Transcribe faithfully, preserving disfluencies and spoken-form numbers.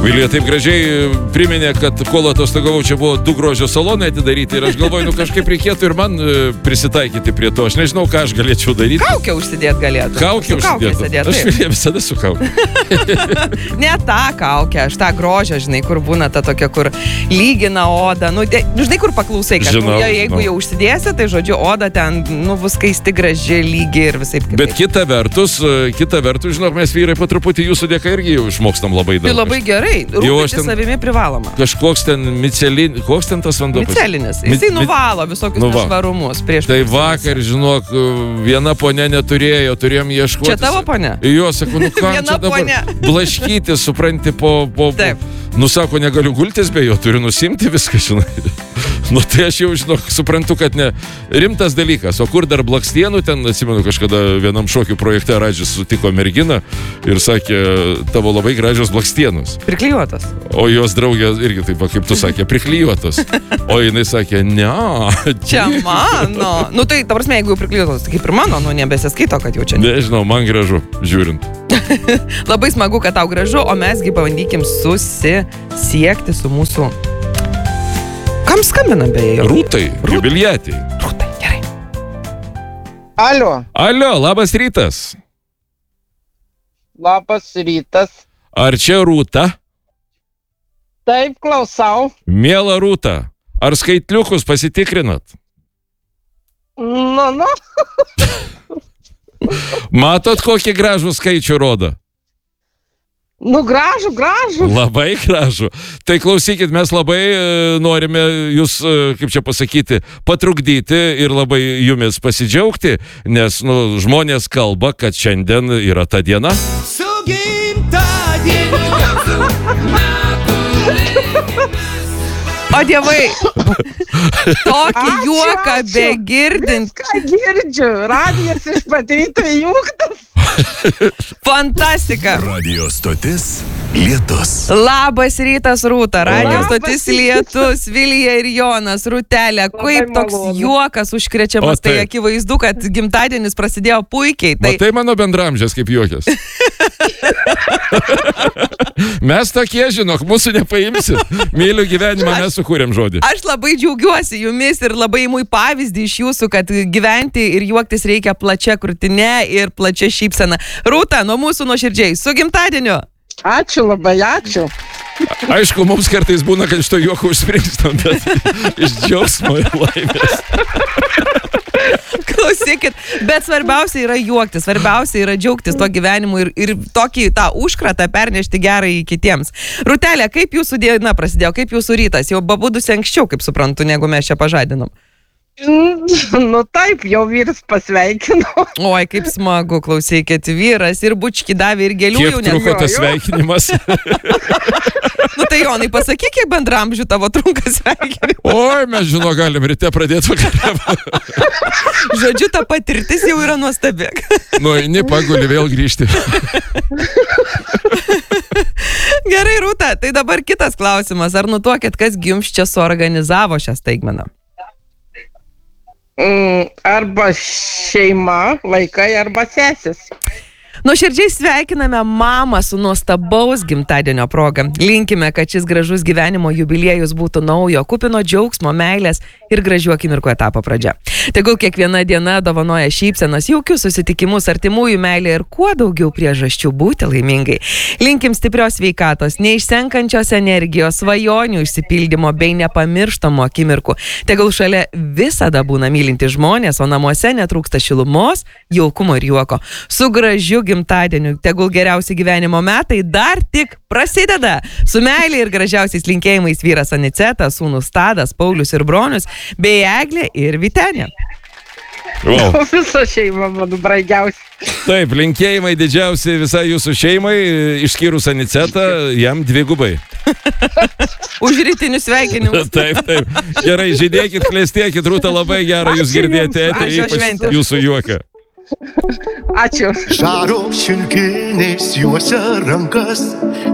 Vilija taip gražiai priminė, kad kol atostogavau, čia buvo du grožio salonai atidaryti ir aš galvoju, nu kažkaip reikėtų ir man prisitaikyti prie to. Aš nežinau, ką aš galėčiau daryti. Kaukę užsidėt galėtų. Kaukę užsidėt. Aš Vilija visada su kauke. Ne tą kaukę, aš tą grožio, žinai, kur būna ta tokia, kur lygina odą. Nu, de, žinai, kur paklausai, kad žinau, nu, jeigu žinau. Jau užsidėsi, tai žodžiu, oda ten, nu, bus skaisti, graži, lygi ir visai kitaip. Bet kita vertus, kita vertus, žinok, mes vyrai po truputį jūsų dėka irgi jau išmokstam labai daug. Tai labai gerai. Rūpintis ten, savimi privaloma. Kažkoks ten micelinis, koks ten tas vanduo? Micelinis. Jisai Mi, nuvalo visokius nuva. Nešvarumus prieš. Tai vakar, žinok, viena ponė neturėjo, turėjom ieškoti. Čia tavo ponė? Jo, sakau, nu ką čia dabar blaškyti, supranti, po... po, po nu, sako, negaliu gultis be jo, turiu nusimti viską, žinai. Nu, tai aš jau, žinok, suprantu, kad ne rimtas dalykas. O kur dar blakstienų, ten, atsimenu, kažkada vienam šokių projekte Radžis sutiko merginą ir sakė, tavo labai gražios blakstienos. Priklijuotos. O jos draugė irgi taip, kaip tu sakė, priklijuotos. O jinai sakė, ne. Čia mano. Nu, tai, ta prasme, jeigu priklijuotos, tai kaip ir mano, nu, nebesiskaito, kad jau čia ne. Nežinau, man gražu, žiūrint. Labai smagu, kad tau gražu, o mesgi pabandykim susisiekti su mūsų... Kam skambinam beje? Rūtai, jubiliatei. Rūtai, gerai. Alio. Alio, labas rytas. Labas rytas. Ar čia Rūta? Taip, klausau. Miela Rūta, ar skaitliukus pasitikrinat? Nu, nu. Matot, kokį gražų skaičių rodo? Nu, gražu, gražu. Labai gražu. Tai klausykit, mes labai e, norime jūs, e, kaip čia pasakyti, patrukdyti ir labai jumis pasidžiaugti, nes, nu, žmonės kalba, kad šiandien yra ta diena. Su gimtadieniu. O dievai, tokį juoką begirdint. Ką girdžiu, radijas iš pat ryto įjungtas. Fantastika. Radio stotis Lietus. Labas rytas, Rūta. Radio stotis Lietus, Vilija ir Jonas. Rūtelė, kaip toks juokas užkrečiamas, tai akivaizdu, kad gimtadienis prasidėjo puikiai. Tai... Matai mano bendramžės kaip juokas. Mes tokie, žinok, mūsų nepaimsi. Myliu gyvenimą, mes sukūrėm žodį. Aš labai džiaugiuosi jumis ir labai imu į pavyzdį iš jūsų, kad gyventi ir juoktis reikia plačia krūtine ir plačia šypsena. Rūta, nuo mūsų nuoširdžiai, su gimtadieniu. Ačiū labai, ačiū. Aišku, mums kartais būna, kad iš to juoko užspringstam, bet iš džiaugsmo ir laimės. Klausykit, bet svarbiausia yra juoktis, svarbiausia yra džiaugtis to gyvenimu ir, ir tokį tą užkratą pernešti gerai kitiems. Rūtelė, kaip jūsų diena prasidėjo, kaip jūsų rytas? Jau pabudusi anksčiau, kaip suprantu, negu mes čia pažadinom. Nu taip, jau vyras pasveikino. Oi, kaip smagu, klausykit, vyras ir bučki davė ir gėlių. Kiek truko tas sveikinimas? Nu tai Jonai, pasakyk, kiek bendramžių tavo trunka sveikinimas. Oi, mes žino, galim ryte pradėti vakarą. Žodžiu, ta patirtis jau yra nuostabi. Nu, nepaguli vėl grįžti. Gerai, Rūta, tai dabar kitas klausimas. Ar nutuokėt, kas jums čia suorganizavo šią staigmeną? Mm, arba šeima, vaikai, arba sesės. Nuoširdžiai sveikiname mamą su nuostabaus gimtadienio proga. Linkime, kad šis gražus gyvenimo jubiliejus būtų naujo, kupino džiaugsmo, meilės ir gražių akimirkų etapo pradžia. Tegul kiekviena diena dovanoja šypsenas, jaukius susitikimus, artimųjų meilę ir kuo daugiau priežasčių būti laimingai. Linkim stiprios sveikatos, neišsenkančios energijos, svajonių išsipildymo bei nepamirštamų akimirkų. Tegul šalia visada būna mylinti žmonės, o namuose netrūksta šilumos, jaukumo ir juoko. Su gražiu gimtadieniu, tegul geriausi gyvenimo metai dar tik prasideda. Su meilė ir gražiausiais linkėjimais vyras Anicetas, sūnus Tadas, Paulius ir bronius, bei Eglė ir Vytenė. Wow. Visa šeima, mano brangiausia. Taip, linkėjimai didžiausi visai jūsų šeimai, išskyrus Anicetą, jam dvigubai. Už rytinius sveikinimus. Taip, taip. Gerai, žydėkit, klestėkit, Rūta, labai gerą jūs girdėti, ypač jūsų juoką. Ačiū. Žaro šilkinės juose rankas.